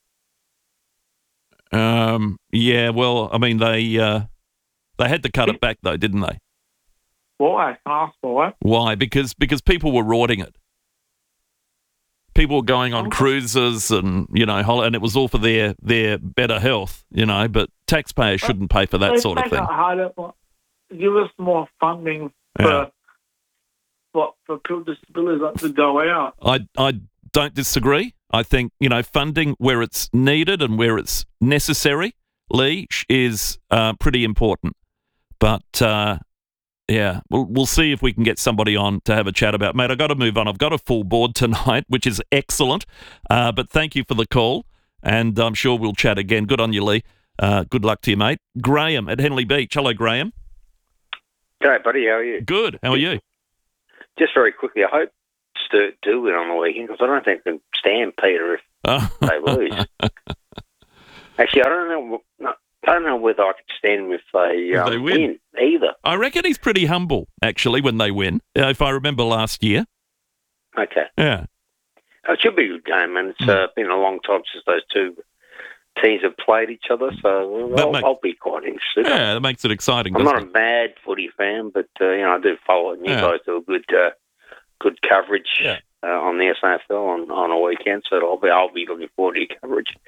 Yeah, well, I mean, they had to cut it back, though, didn't they? Why? Can I ask why? Why? Because people were rorting it. People were going on cruises and, and it was all for their better health, but taxpayers shouldn't pay for that sort of thing. Give us more funding for people with disabilities to go out. I don't disagree. I think, funding where it's needed and where it's necessary, Lee, is pretty important. But, we'll see if we can get somebody on to have a chat about. Mate, I've got to move on. I've got a full board tonight, which is excellent. But thank you for the call, and I'm sure we'll chat again. Good on you, Lee. Good luck to you, mate. Graham at Henley Beach. Hello, Graham. G'day, buddy. How are you? Good. How are you? Just very quickly, I hope Sturt do win on the weekend, because I don't think they can stand Peter if they lose. Actually, I don't know whether I could stand them if they win either. I reckon he's pretty humble, actually, when they win, if I remember last year. Okay. Yeah. It should be a good game, and it's been a long time since those two teams have played each other, so I'll be quite interested. Yeah, that makes it exciting. I'm not a mad footy fan, but I do follow it, and you guys do a good coverage on the SAFL on a weekend, so I'll be looking forward to your coverage.